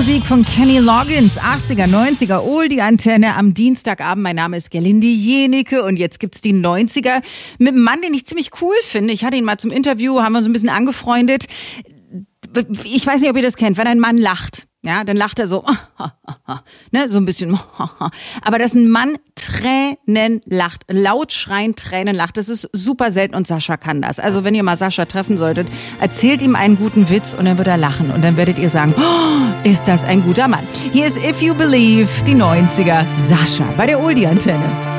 Musik von Kenny Loggins, 80er, 90er, Oldie-Antenne am Dienstagabend. Mein Name ist Gerlinde Jenike und jetzt gibt's die 90er mit einem Mann, den ich ziemlich cool finde. Ich hatte ihn mal zum Interview, haben wir uns ein bisschen angefreundet. Ich weiß nicht, ob ihr das kennt, wenn ein Mann lacht. Ja, dann lacht er so, ne, so ein bisschen, aber dass ein Mann Tränen lacht, laut schreiend Tränen lacht, das ist super selten und Sascha kann das. Also wenn ihr mal Sascha treffen solltet, erzählt ihm einen guten Witz und dann wird er lachen und dann werdet ihr sagen, ist das ein guter Mann. Hier ist If You Believe, die 90er, Sascha bei der Oldie-Antenne.